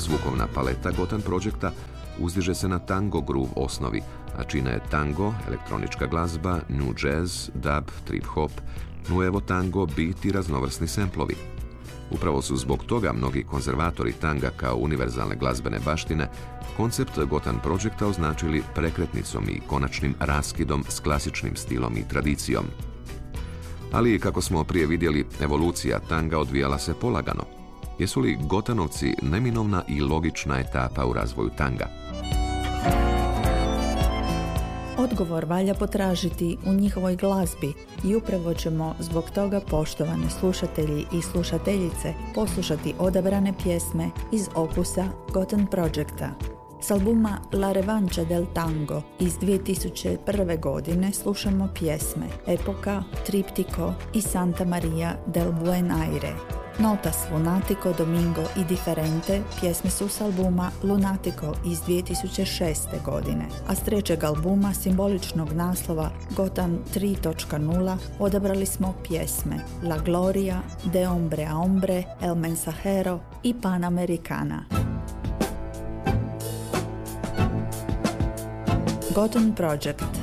Zvukovna paleta Gotan Projecta uzdiže se na tango groove osnovi, a čine je tango, elektronička glazba, new jazz, dub, trip hop, nuevo tango, beat i raznovrsni semplovi. Upravo su zbog toga mnogi konzervatori tanga kao univerzalne glazbene baštine koncept Gotan Projecta označili prekretnicom i konačnim raskidom s klasičnim stilom i tradicijom. Ali, kako smo prije vidjeli, evolucija tanga odvijala se polagano. Jesu li Gotanovci neminovna i logična etapa u razvoju tanga? Odgovor valja potražiti u njihovoj glazbi i upravo ćemo zbog toga, poštovani slušatelji i slušateljice, poslušati odabrane pjesme iz opusa Gotan Projecta. S albuma La Revancha del Tango iz 2001. godine slušamo pjesme Epoca, Triptico i Santa Maria del Buen Aire. Notas Lunatico, Domingo i Differente pjesme su s albuma Lunatico iz 2006. godine, a s trećeg albuma simboličnog naslova Gotan 3.0 odabrali smo pjesme La Gloria, De Hombre a Hombre, El Mensajero i Panamericana. Gotan Project.